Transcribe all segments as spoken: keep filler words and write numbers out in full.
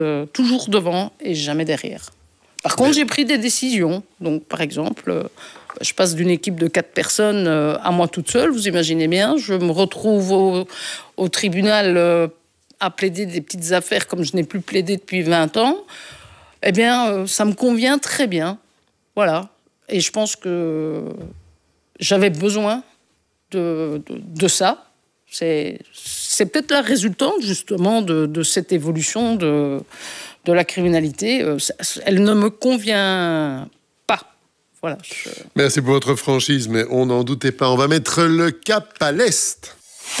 euh, toujours devant et jamais derrière. Par contre, j'ai pris des décisions. Donc, par exemple, euh, je passe d'une équipe de quatre personnes euh, à moi toute seule, vous imaginez bien. Je me retrouve au, au tribunal euh, à plaider des petites affaires comme je n'ai plus plaidé depuis vingt ans. Eh bien, euh, ça me convient très bien. Voilà. Et je pense que j'avais besoin de, de, de ça. C'est, c'est peut-être la résultante, justement, de, de cette évolution de, de la criminalité. Elle ne me convient pas. Voilà. Je... Merci pour votre franchise, mais on n'en doutait pas. On va mettre le cap à l'Est.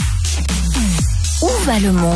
Où va le monde ?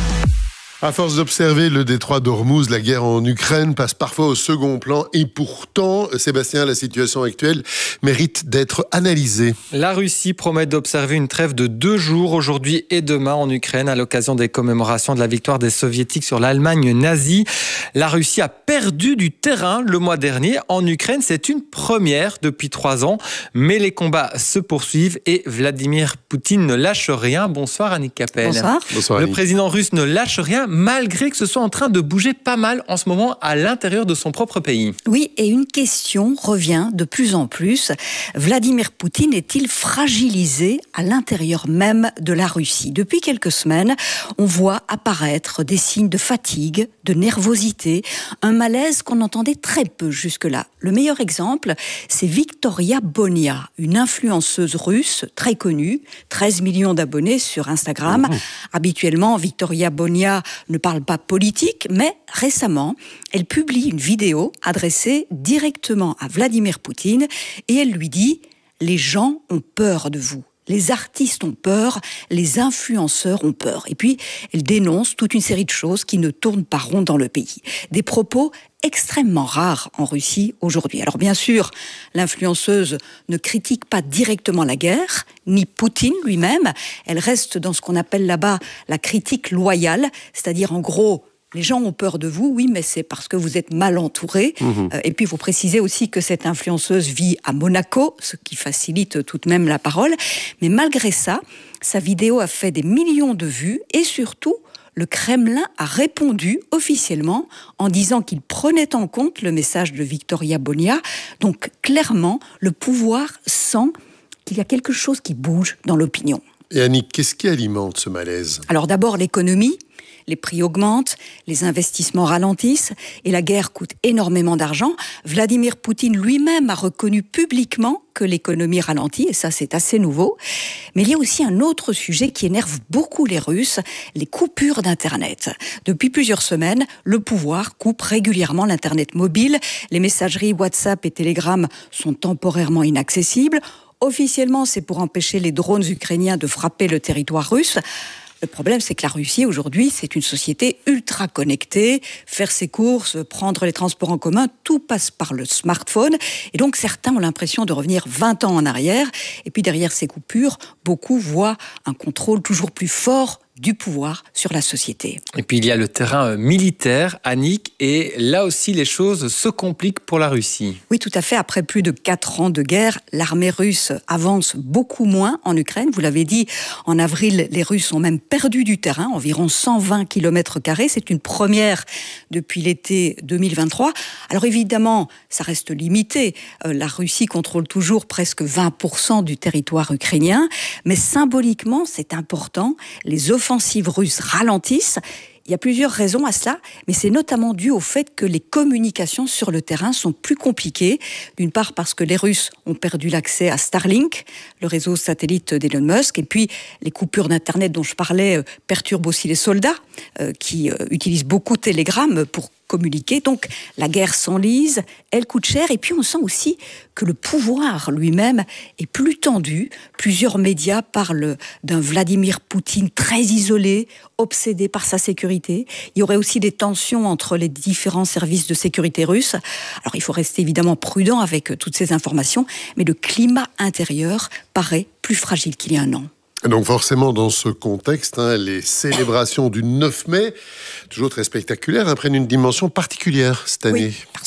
À force d'observer le détroit d'Ormuz, la guerre en Ukraine passe parfois au second plan. Et pourtant, Sébastien, la situation actuelle mérite d'être analysée. La Russie promet d'observer une trêve de deux jours aujourd'hui et demain en Ukraine à l'occasion des commémorations de la victoire des Soviétiques sur l'Allemagne nazie. La Russie a perdu du terrain le mois dernier en Ukraine. C'est une première depuis trois ans. Mais les combats se poursuivent et Vladimir Poutine ne lâche rien. Bonsoir Annick Capel. Bonsoir. Bonsoir, Le Annick. président russe ne lâche rien, malgré que ce soit en train de bouger pas mal en ce moment à l'intérieur de son propre pays. Oui, et une question revient de plus en plus. Vladimir Poutine est-il fragilisé à l'intérieur même de la Russie ? Depuis quelques semaines, on voit apparaître des signes de fatigue, de nervosité, un malaise qu'on entendait très peu jusque-là. Le meilleur exemple, c'est Victoria Bonia, une influenceuse russe très connue, treize millions d'abonnés sur Instagram. Mmh. Habituellement, Victoria Bonia ne parle pas politique, mais récemment, elle publie une vidéo adressée directement à Vladimir Poutine et elle lui dit « Les gens ont peur de vous ». Les artistes ont peur, les influenceurs ont peur. Et puis, elle dénonce toute une série de choses qui ne tournent pas rond dans le pays. Des propos extrêmement rares en Russie aujourd'hui. Alors bien sûr, l'influenceuse ne critique pas directement la guerre, ni Poutine lui-même. Elle reste dans ce qu'on appelle là-bas la critique loyale, c'est-à-dire en gros... Les gens ont peur de vous, oui, mais c'est parce que vous êtes mal entouré. Mmh. Euh, et puis, vous précisez aussi que cette influenceuse vit à Monaco, ce qui facilite tout de même la parole. Mais malgré ça, sa vidéo a fait des millions de vues et surtout, le Kremlin a répondu officiellement en disant qu'il prenait en compte le message de Victoria Bonia. Donc, clairement, le pouvoir sent qu'il y a quelque chose qui bouge dans l'opinion. Et Annick, qu'est-ce qui alimente ce malaise ? Alors d'abord, l'économie. Les prix augmentent, les investissements ralentissent et la guerre coûte énormément d'argent. Vladimir Poutine lui-même a reconnu publiquement que l'économie ralentit, et ça c'est assez nouveau. Mais il y a aussi un autre sujet qui énerve beaucoup les Russes, les coupures d'Internet. Depuis plusieurs semaines, le pouvoir coupe régulièrement l'Internet mobile. Les messageries WhatsApp et Telegram sont temporairement inaccessibles. Officiellement, c'est pour empêcher les drones ukrainiens de frapper le territoire russe. Le problème, c'est que la Russie, aujourd'hui, c'est une société ultra connectée. Faire ses courses, prendre les transports en commun, tout passe par le smartphone. Et donc, certains ont l'impression de revenir vingt ans en arrière. Et puis, derrière ces coupures, beaucoup voient un contrôle toujours plus fort du pouvoir sur la société. Et puis, il y a le terrain militaire, Annick, et là aussi, les choses se compliquent pour la Russie. Oui, tout à fait. Après plus de quatre ans de guerre, l'armée russe avance beaucoup moins en Ukraine. Vous l'avez dit, en avril, les Russes ont même perdu du terrain, environ cent vingt kilomètres carrés. C'est une première depuis l'été deux mille vingt-trois. Alors évidemment, ça reste limité. Euh, la Russie contrôle toujours presque vingt pour cent du territoire ukrainien. Mais symboliquement, c'est important. Les offensives russes ralentissent. Il y a plusieurs raisons à cela, mais c'est notamment dû au fait que les communications sur le terrain sont plus compliquées. D'une part parce que les Russes ont perdu l'accès à Starlink, le réseau satellite d'Elon Musk, et puis les coupures d'Internet dont je parlais euh, perturbent aussi les soldats euh, qui euh, utilisent beaucoup Telegram pour communiquer. Donc la guerre s'enlise, elle coûte cher, et puis on sent aussi que le pouvoir lui-même est plus tendu. Plusieurs médias parlent d'un Vladimir Poutine très isolé, obsédé par sa sécurité. Il y aurait aussi des tensions entre les différents services de sécurité russes. Alors il faut rester évidemment prudent avec toutes ces informations, mais le climat intérieur paraît plus fragile qu'il y a un an. Donc forcément, dans ce contexte, hein, les célébrations du neuf mai, toujours très spectaculaires, hein, prennent une dimension particulière cette année. Oui, parce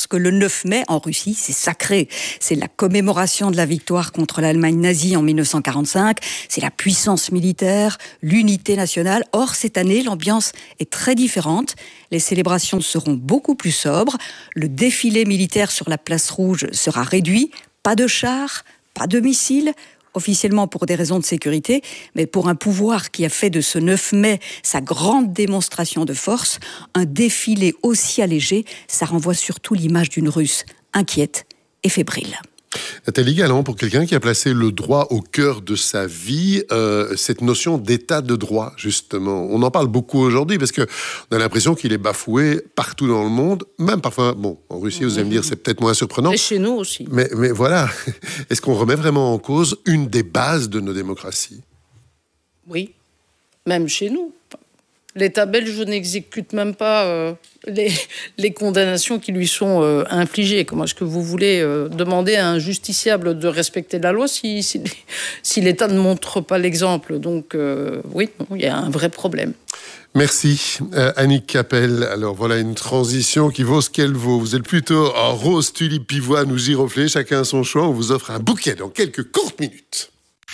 que le neuf mai, en Russie, c'est sacré. C'est la commémoration de la victoire contre l'Allemagne nazie en mille neuf cent quarante-cinq. C'est la puissance militaire, l'unité nationale. Or, cette année, l'ambiance est très différente. Les célébrations seront beaucoup plus sobres. Le défilé militaire sur la place rouge sera réduit. Pas de chars, pas de missiles. Officiellement pour des raisons de sécurité, mais pour un pouvoir qui a fait de ce neuf mai sa grande démonstration de force, un défilé aussi allégé, ça renvoie surtout l'image d'une Russe inquiète et fébrile. Nathalie Galland, pour quelqu'un qui a placé le droit au cœur de sa vie, euh, cette notion d'état de droit, justement, on en parle beaucoup aujourd'hui parce qu'on a l'impression qu'il est bafoué partout dans le monde, même parfois, bon, en Russie, vous allez me dire, c'est peut-être moins surprenant. Et chez nous aussi. Mais, mais voilà, est-ce qu'on remet vraiment en cause une des bases de nos démocraties ? Oui, même chez nous. L'État belge n'exécute même pas euh, les, les condamnations qui lui sont euh, infligées. Comment est-ce que vous voulez euh, demander à un justiciable de respecter la loi si, si, si l'État ne montre pas l'exemple ? Donc euh, oui, il y a un vrai problème. Merci, euh, Annick Capel. Alors voilà une transition qui vaut ce qu'elle vaut. Vous êtes plutôt en rose, tulipe, pivoine ou giroflée, chacun son choix. On vous offre un bouquet dans quelques courtes minutes.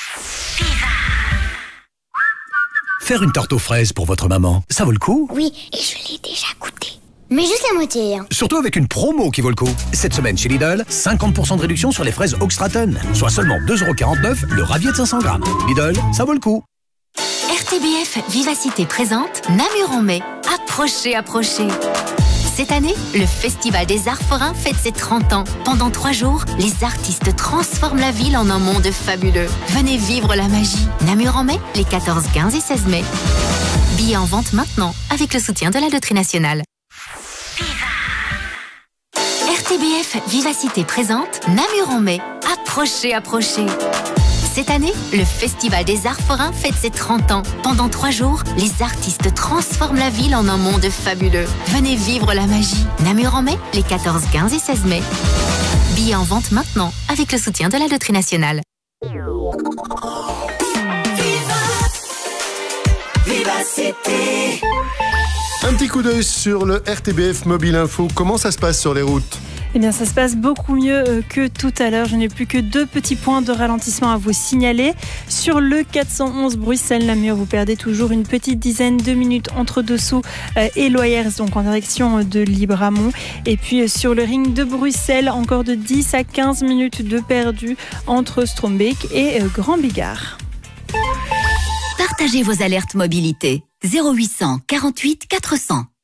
Faire une tarte aux fraises pour votre maman, ça vaut le coup ? Oui, et je l'ai déjà goûté. Mais juste la moitié. Hein. Surtout avec une promo qui vaut le coup. Cette semaine chez Lidl, cinquante pour cent de réduction sur les fraises Oxtraton, soit seulement deux euros quarante-neuf le ravier de cinq cents grammes. Lidl, ça vaut le coup. R T B F Vivacité présente Namur en mai. Approchez, approchez. Cette année, le Festival des Arts Forains fête ses trente ans. Pendant trois jours, les artistes transforment la ville en un monde fabuleux. Venez vivre la magie. Namur en mai, les quatorze, quinze et seize mai. Billets en vente maintenant, avec le soutien de la Loterie Nationale. R T B F Vivacité présente Namur en mai. Approchez, approchez. Cette année, le Festival des Arts Forains fête ses trente ans. Pendant trois jours, les artistes transforment la ville en un monde fabuleux. Venez vivre la magie. Namur en mai, les quatorze, quinze et seize mai. Billets en vente maintenant, avec le soutien de la Loterie Nationale. Vivacité. Un petit coup d'œil sur le R T B F Mobile Info. Comment ça se passe sur les routes ? Eh bien, ça se passe beaucoup mieux que tout à l'heure. Je n'ai plus que deux petits points de ralentissement à vous signaler. Sur le quatre cent onze Bruxelles-Namur, vous perdez toujours une petite dizaine de minutes entre Dessous et Loyers, donc en direction de Libramont. Et puis sur le ring de Bruxelles, encore de dix à quinze minutes de perdu entre Strombeek et Grand Bigard. Partagez vos alertes mobilité. zéro huit cent quarante-huit quatre cents.